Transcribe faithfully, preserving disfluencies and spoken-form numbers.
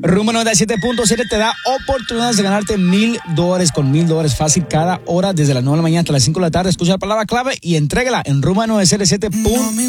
Rumba noventa y siete punto siete te da oportunidades de ganarte mil dólares con mil dólares fácil cada hora desde las nueve de la mañana hasta las cinco de la tarde. Escucha la palabra clave y entrégala en Rumba noventa y siete punto siete.